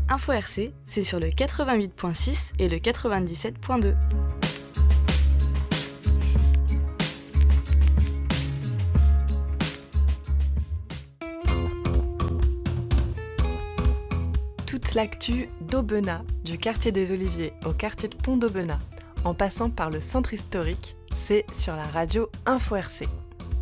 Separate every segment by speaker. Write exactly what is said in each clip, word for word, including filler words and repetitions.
Speaker 1: Info R C, c'est sur le quatre-vingt-huit virgule six et le quatre-vingt-dix-sept virgule deux.
Speaker 2: Toute l'actu d'Aubenas, du quartier des Oliviers au quartier de Pont d'Aubenas, en passant par le centre historique, c'est sur la radio Info R C.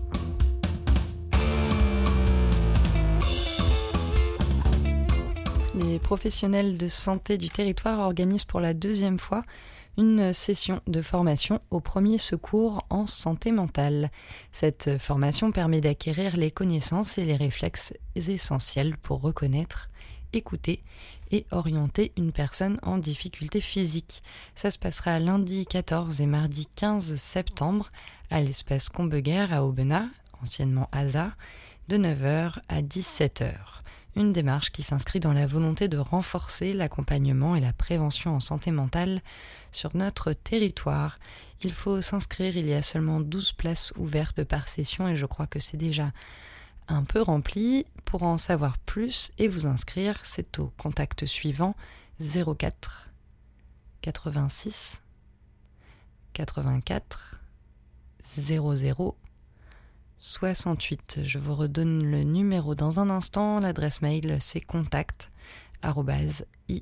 Speaker 3: Les professionnels de santé du territoire organisent pour la deuxième fois une session de formation aux premiers secours en santé mentale. Cette formation permet d'acquérir les connaissances et les réflexes essentiels pour reconnaître, écouter et orienter une personne en difficulté physique. Ça se passera lundi quatorze et mardi quinze septembre à l'espace Combeguer à Aubenas, anciennement A S A, de neuf heures à dix-sept heures. Une démarche qui s'inscrit dans la volonté de renforcer l'accompagnement et la prévention en santé mentale sur notre territoire. Il faut s'inscrire, il y a seulement douze places ouvertes par session et je crois que c'est déjà un peu rempli. Pour en savoir plus et vous inscrire, c'est au contact suivant zéro quatre quatre-vingt-six quatre-vingt-quatre zéro zéro soixante-huit. Je vous redonne le numéro dans un instant. L'adresse mail, c'est contact arobase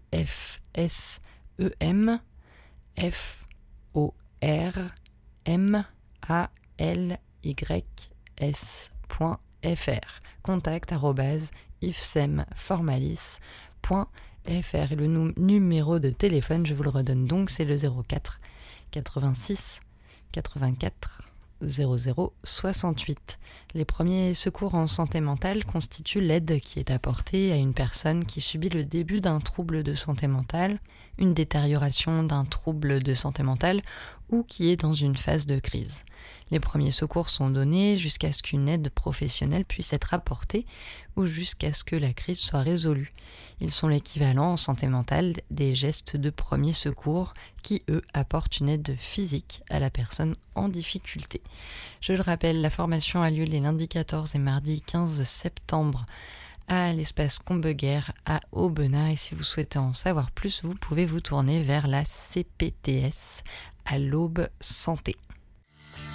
Speaker 3: ifsem f o r m a l y s point f r. contact arobase ifsemformalis point f r. Et le nou- numéro de téléphone, je vous le redonne donc, c'est le zéro quatre quatre-vingt-six quatre-vingt-quatre zéro zéro soixante-huit. Les premiers secours en santé mentale constituent l'aide qui est apportée à une personne qui subit le début d'un trouble de santé mentale, une détérioration d'un trouble de santé mentale ou qui est dans une phase de crise. Les premiers secours sont donnés jusqu'à ce qu'une aide professionnelle puisse être apportée ou jusqu'à ce que la crise soit résolue. Ils sont l'équivalent en santé mentale des gestes de premier secours qui, eux, apportent une aide physique à la personne en difficulté. Je le rappelle, la formation a lieu les lundis quatorze et mardi quinze septembre à l'espace Combeguer à Aubenas. Et si vous souhaitez en savoir plus, vous pouvez vous tourner vers la C P T S à l'Aube Santé.